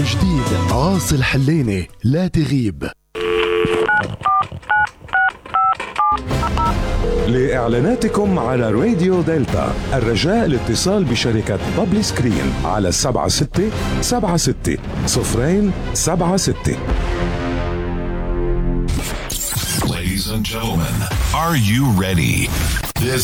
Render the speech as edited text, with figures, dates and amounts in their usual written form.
جديد عاصي الحليني، لا تغيب. لإعلاناتكم على راديو دلتا الرجاء الاتصال بشركة بابلي سكرين على 7676 Ladies and gentlemen, are you ready? This